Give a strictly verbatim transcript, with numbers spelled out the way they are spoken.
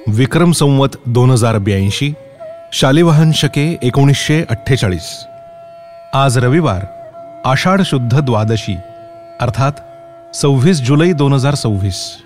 विक्रम संवत दोन हजार ब्याऐंशी, शालिवाहन शके एकोणीसशे अठ्ठेचाळीस. आज रविवार, आषाढ शुद्ध द्वादशी, अर्थात सव्वीस जुलै दोन हजार सव्वीस.